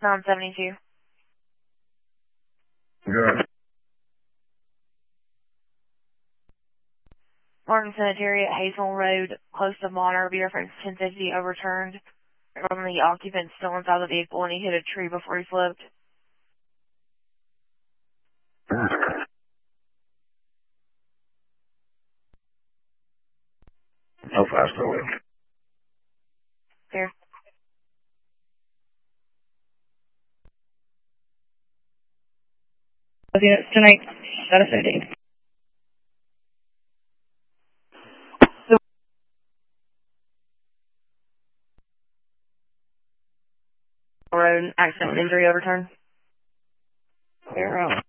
972. Good. Martin Cemetery at Hazel Road, close to Monter, be reference 1050 overturned. From the occupant still inside the vehicle, and he hit a tree before he flipped. How fast are we? Here. Units tonight, status ID. Road, accident and injury overturned. Clear out.